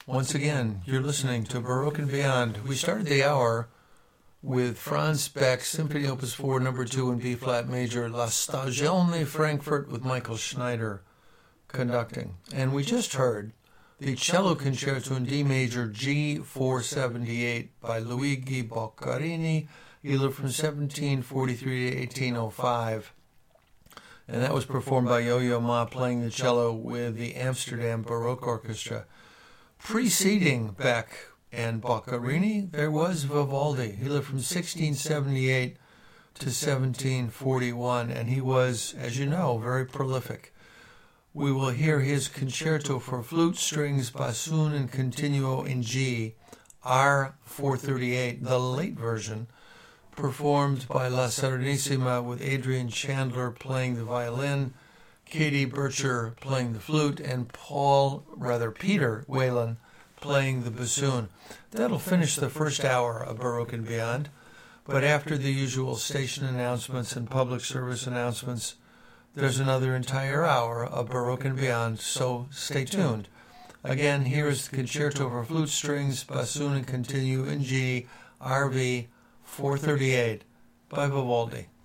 Once again, you're listening to Baroque and Beyond. We started the hour with Franz Beck's Symphony Opus 4, Number 2 in B-flat major, La Stagione Frankfurt, with Michael Schneider conducting. And we just heard the Cello Concerto in D major, G478, by Luigi Boccherini. He lived from 1743 to 1805. And that was performed by Yo-Yo Ma playing the cello with the Amsterdam Baroque Orchestra. Preceding Beck and Boccherini, there was Vivaldi. He lived from 1678 to 1741, and he was, as you know, very prolific. We will hear his concerto for flute, strings, bassoon, and continuo in G, R438, the late version, performed by La Serenissima with Adrian Chandler playing the violin, Katie Bircher playing the flute, and Peter Whalen playing the bassoon. That'll finish the first hour of Baroque and Beyond, but after the usual station announcements and public service announcements, there's another entire hour of Baroque and Beyond, so stay tuned. Again, here is the concerto for flute, strings, bassoon, and continuo in G, RV 438 by Vivaldi.